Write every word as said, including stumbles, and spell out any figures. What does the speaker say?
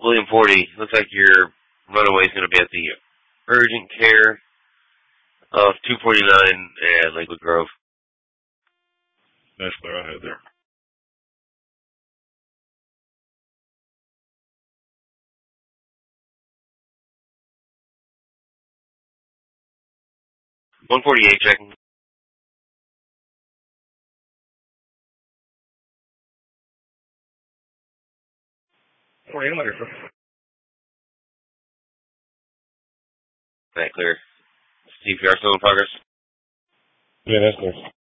William forty, looks like your runaway is going to be at the urgent care of two forty-nine and Lakewood Grove. That's clear. I'll head there. one forty-eight checking. forty-eight, I'm ready, sir. That clear. C P R still in progress? Yeah, that's clear.